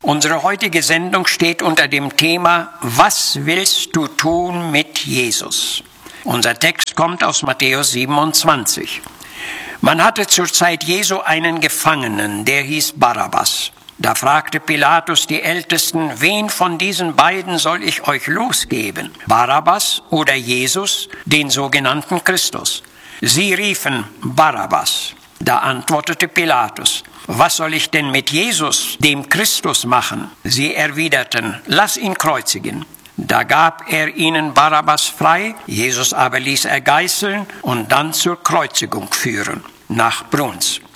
Unsere heutige Sendung steht unter dem Thema Was willst du tun mit Jesus? Unser Text kommt aus Matthäus 27. Man hatte zur Zeit Jesu einen Gefangenen, der hieß Barabbas. Da fragte Pilatus die Ältesten, wen von diesen beiden soll ich euch losgeben? Barabbas oder Jesus, den sogenannten Christus? Sie riefen Barabbas. Da antwortete Pilatus, was soll ich denn mit Jesus, dem Christus, machen? Sie erwiderten, lass ihn kreuzigen. Da gab er ihnen Barabbas frei, Jesus aber ließ er geißeln und dann zur Kreuzigung führen, nach Bruns.